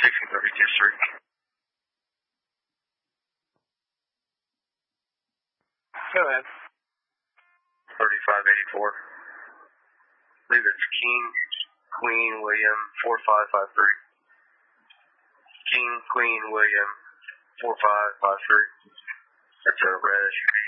1632 Street. Go ahead. 3584. I believe it's King, Queen, William, 4553. King, Queen, William, 4553. That's a red